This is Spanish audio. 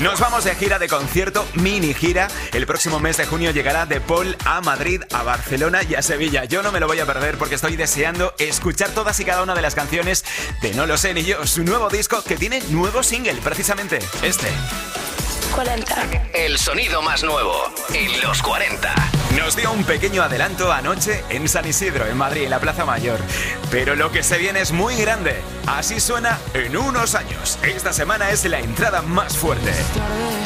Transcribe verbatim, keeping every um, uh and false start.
Nos vamos de gira de concierto, mini gira. El próximo mes de junio llegará De Paul a Madrid, a Barcelona y a Sevilla. Yo no me lo voy a perder porque estoy deseando escuchar todas y cada una de las canciones de No lo sé ni yo, su nuevo disco que tiene nuevo single, precisamente este. cuarenta. El sonido más nuevo en los cuarenta. Nos dio un pequeño adelanto anoche en San Isidro, en Madrid, en la Plaza Mayor. Pero lo que se viene es muy grande. Así suena en unos años. Esta semana es la entrada más fuerte. Tarde,